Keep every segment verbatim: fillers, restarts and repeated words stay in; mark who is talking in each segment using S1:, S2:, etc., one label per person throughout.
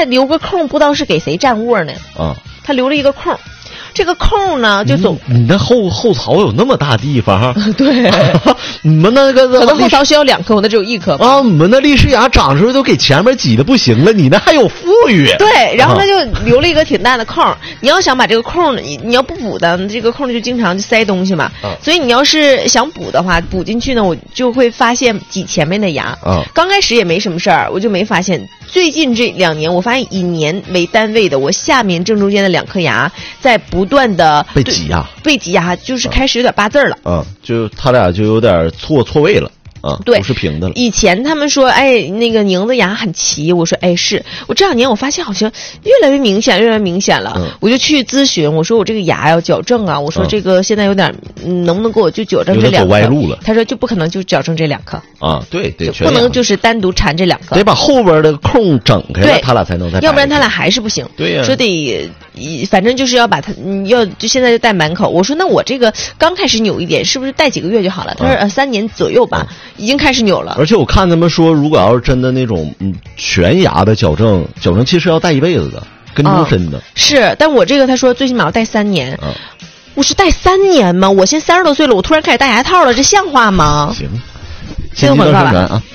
S1: 他留个空，不知道是给谁占窝呢？
S2: 啊，
S1: 他留了一个空。这个空呢，就总、
S2: 嗯、你那后后槽有那么大地方？
S1: 对，
S2: 你们那个
S1: 可能后槽需要两颗，我那只有一颗吧。
S2: 啊，你们那历史牙长出来都给前面挤的不行了，你那还有富裕。
S1: 对，然后他就留了一个挺大的空。啊、你要想把这个空，你你要不补的，这个空就经常就塞东西嘛。啊、所以你要是想补的话，补进去呢，我就会发现挤前面的牙。啊，刚开始也没什么事儿，我就没发现。最近这两年，我发现以年为单位的，我下面正中间的两颗牙在不断的
S2: 被挤压，
S1: 被挤压，就是开始有点八字了。
S2: 嗯，就他俩就有点错错位了。啊，
S1: 对，
S2: 不是平的了。
S1: 以前他们说，哎，那个宁子牙很齐，我说，哎，是我这两年我发现好像越来越明显，越来越明显了。嗯、我就去咨询，我说我这个牙要矫正啊，我说这个现在有点，嗯、能不能给我就矫正这两颗？
S2: 有点走歪路了。
S1: 他说就不可能就矫正这两颗。
S2: 啊，对对，
S1: 不能就是单独缠这两颗，
S2: 得把后边的空整开了，他俩才能再。
S1: 要不然他俩还是不行。
S2: 对呀、啊，
S1: 说得，反正就是要把它，你要就现在就戴满口。我说那我这个刚开始扭一点，是不是戴几个月就好了？他说、嗯、呃三年左右吧，嗯、已经开始扭了。
S2: 而且我看他们说，如果要是真的那种嗯全牙的矫正，矫正器是要戴一辈子的，跟终身的、哦。
S1: 是，但我这个他说最起码要戴三年。嗯、我是戴三年吗？我现在三十多岁了，我突然开始戴牙套了，这像话吗？
S2: 行，
S1: 先听广告吧
S2: 啊。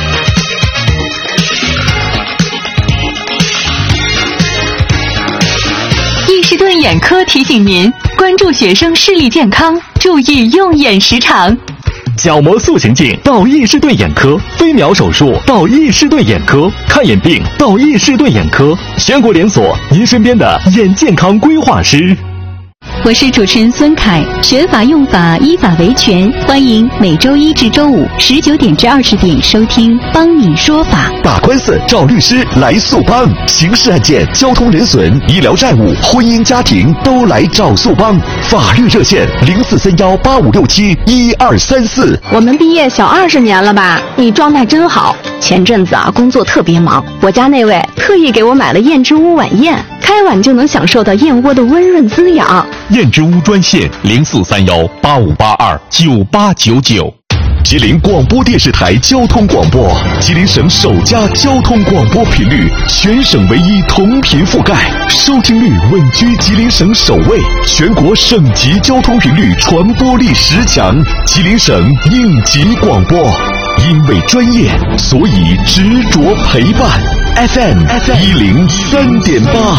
S3: 伊士顿眼科提醒您：关注学生视力健康，注意用眼时长。
S4: 角膜塑形镜到伊士顿眼科，飞秒手术到伊士顿眼科，看眼病到伊士顿眼科，全国连锁，您身边的眼健康规划师。
S3: 我是主持人孙凯，学法用法，依法维权，欢迎每周一至周五十九点至二十点收听《帮你说法》。
S4: 打官司找律师来速帮，刑事案件、交通人损、医疗债务、婚姻家庭都来找速帮。法律热线零四三幺八五六七一二三四。
S5: 我们毕业小二十年了吧？你状态真好。前阵子啊，工作特别忙，我家那位特意给我买了燕之屋晚宴，开碗就能享受到燕窝的温润滋养。
S4: 燕之屋专线零四三幺八五八二九八九九。吉林广播电视台交通广播，吉林省首家交通广播频率，全省唯一同频覆盖，收听率稳居吉林省首位，全国省级交通频率传播力十强，吉林省应急广播。因为专业，所以执着陪伴。F M 一零三点八，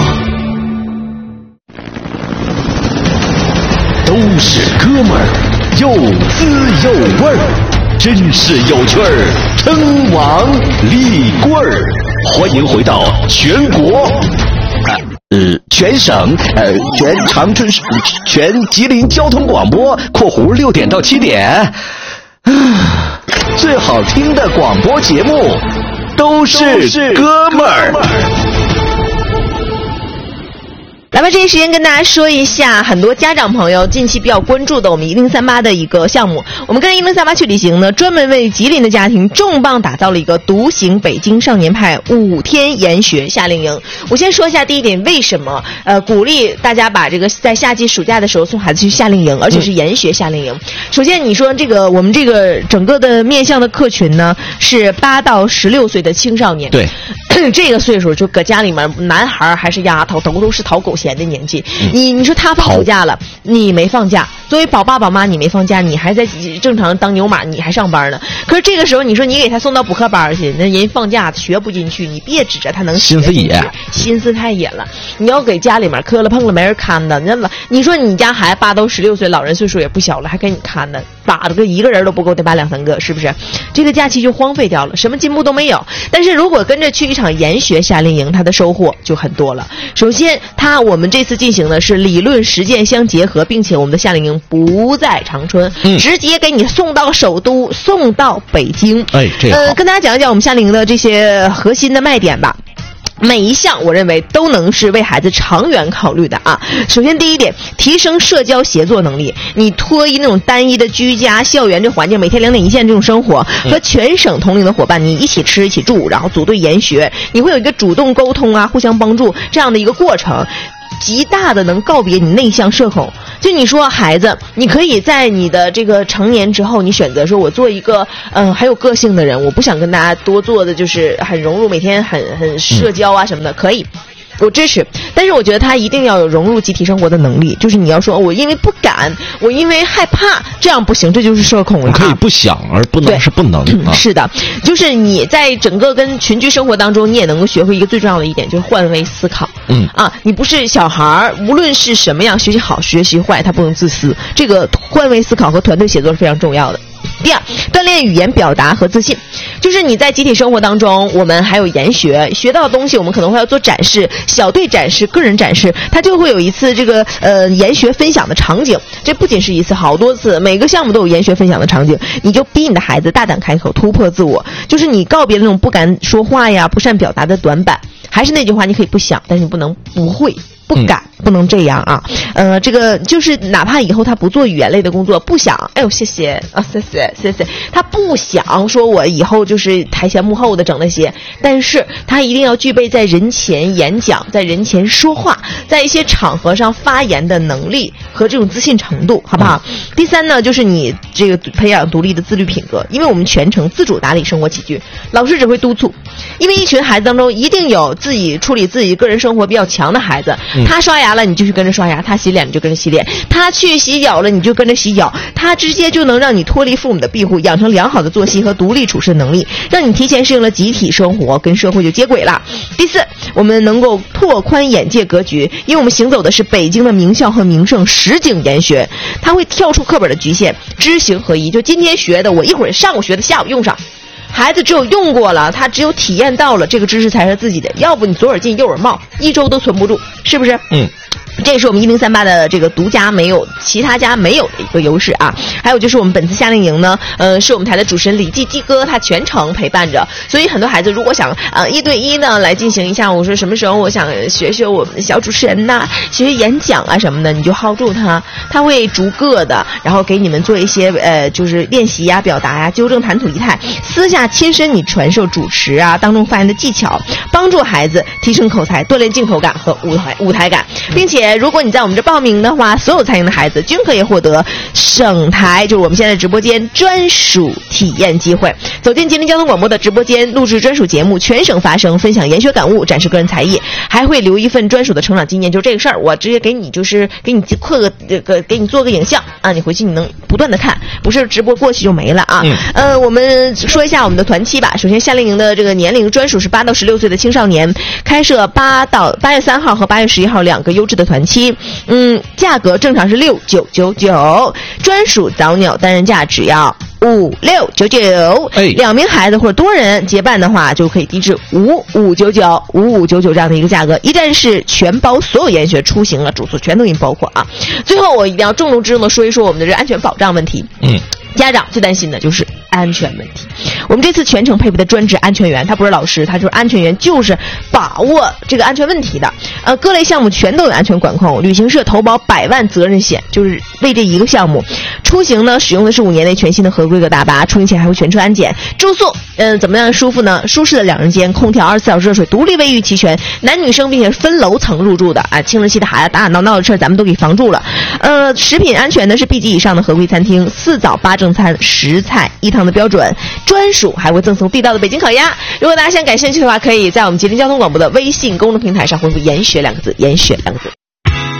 S4: 都是哥们儿，有滋有味儿，真是有趣儿，称王立棍儿。欢迎回到全国，呃，全省，呃，全长春市，全吉林交通广播（括弧六点到七点）。最好听的广播节目都是哥们儿。
S1: 来吧，这一时间跟大家说一下，很多家长朋友近期比较关注的我们一零三八的一个项目。我们跟一零三八去旅行呢，专门为吉林的家庭重磅打造了一个独行北京少年派五天研学夏令营。我先说一下第一点，为什么呃鼓励大家把这个在夏季暑假的时候送孩子去夏令营，而且是研学夏令营。嗯、首先你说这个我们这个整个的面向的客群呢是八到十六岁的青少年。
S2: 对，
S1: 这个岁数就搁家里面，男孩还是丫头都都是讨狗嫌的年纪，嗯、你你说他放暑假了，你没放假，作为宝爸宝妈你没放假，你还在正常当牛马，你还上班呢。可是这个时候你说你给他送到补课班去，那人放假学不进去，你别指着他能学进去，
S2: 心思野，
S1: 心思太野了。你要给家里面磕了碰了没人看的，那你说你家孩子八都十六岁，老人岁数也不小了，还给你看的，把个一个人都不够，得把两三个，是不是？这个假期就荒废掉了，什么进步都没有。但是如果跟着去一场研学夏令营，他的收获就很多了。首先，他我们这次进行的是理论实践相结合，并且我们的夏令营不在长春，嗯、直接给你送到首都，送到北京。
S2: 哎，这个
S1: 呃，跟大家讲一讲我们夏令营的这些核心的卖点吧。每一项我认为都能是为孩子长远考虑的啊。首先第一点，提升社交协作能力。你脱离那种单一的居家校园这环境，每天两点一线这种生活，和全省同龄的伙伴你一起吃一起住，然后组队研学，你会有一个主动沟通啊，互相帮助这样的一个过程。 极大的能告别你内向社恐。就你说孩子，你可以在你的这个成年之后，你选择说我做一个嗯、呃、很有个性的人，我不想跟大家多做的就是很融入，每天很很社交啊什么的，可以。我支持，但是我觉得他一定要有融入集体生活的能力。就是你要说我因为不敢，我因为害怕，这样不行，这就是社恐了。
S2: 可以不想，而不能是不能、啊。
S1: 是的，就是你在整个跟群居生活当中，你也能够学会一个最重要的一点，就是换位思考。
S2: 嗯
S1: 啊，你不是小孩儿，无论是什么样，学习好学习坏，他不能自私。这个换位思考和团队协作是非常重要的。第二，锻炼语言表达和自信，就是你在集体生活当中，我们还有研学学到的东西，我们可能会要做展示，小队展示、个人展示，它就会有一次这个呃研学分享的场景。这不仅是一次，好多次，每个项目都有研学分享的场景。你就逼你的孩子大胆开口，突破自我，就是你告别那种不敢说话呀、不善表达的短板。还是那句话，你可以不想，但是你不能不会。不敢，不能这样啊！呃，这个就是哪怕以后他不做语言类的工作，不想，哎呦，谢谢啊，谢谢谢谢，他不想说我以后就是台前幕后的整那些，但是他一定要具备在人前演讲、在人前说话、在一些场合上发言的能力和这种自信程度，好不好？嗯、第三呢，就是你这个培养独立的自律品格，因为我们全程自主打理生活起居，老师只会督促，因为一群孩子当中一定有自己处理自己个人生活比较强的孩子。嗯他刷牙了，你就去跟着刷牙；他洗脸，你就跟着洗脸；他去洗脚了，你就跟着洗脚。他直接就能让你脱离父母的庇护，养成良好的作息和独立处事能力，让你提前适应了集体生活，跟社会就接轨了。第四，我们能够拓宽眼界格局，因为我们行走的是北京的名校和名胜实景研学，它会跳出课本的局限，知行合一。就今天学的，我一会儿上午学的，下午用上。孩子只有用过了，他只有体验到了，这个知识才是自己的，要不你左耳进右耳冒，一周都存不住，是不是？嗯。这也是我们一零三八的这个独家没有其他家没有的一个优势啊。还有就是我们本次夏令营呢，呃，是我们台的主持人李记鸡哥他全程陪伴着，所以很多孩子如果想呃一对一呢来进行一下，我说什么时候我想学学我们的小主持人呐，学学演讲啊什么的，你就hold住他，他会逐个的，然后给你们做一些呃就是练习呀、表达呀、纠正谈吐仪态，私下亲身你传授主持啊当中发言的技巧，帮助孩子提升口才，锻炼镜头感和舞台舞台感，并且如果你在我们这报名的话，所有参与的孩子均可以获得省台就是我们现在直播间专属体验机会，走进吉林交通广播的直播间，录制专属节目，全省发声，分享研学感悟，展示个人才艺，还会留一份专属的成长纪念。就这个事儿，我直接给你就是给你刻个这个给你做个影像啊，你回去你能不断的看，不是直播过去就没了啊。嗯、呃，我们说一下我们的团期吧。首先夏令营的这个年龄专属是八到十六岁的青少年，开设八到八月三号和八月十一号两个优质的团期。嗯，价格正常是六九九九，专属早鸟单人价只要五六九九。哎，两名孩子或者多人结伴的话，就可以低至五五九九、五五九九这样的一个价格。一站式全包所有研学、出行啊、住宿全都给你包括啊。最后，我一定要重中之重的说一说我们的这个安全保障问题。嗯，家长最担心的就是安全问题。我们这次全程配备的专职安全员，他不是老师，他就是安全员，就是把握这个安全问题的。呃，各类项目全都有安全管控，旅行社投保百万责任险，就是为这一个项目。出行呢，使用的是五年内全新的合规格大巴，出行前还会全车安检。住宿，嗯、呃，怎么样舒服呢？舒适的两人间，空调、二十四小时热水，独立卫浴齐全，男女生并且分楼层入住的啊。青春期的孩子打打闹闹的事儿，咱们都给防住了。呃，食品安全呢是 B 级以上的合规餐厅，四早八正餐，十菜一汤的标准，专属还会赠送地道的北京烤鸭。如果大家想感兴趣的话，可以在我们吉林交通广播的微信公众平台上回复“研学”两个字，研学两个字。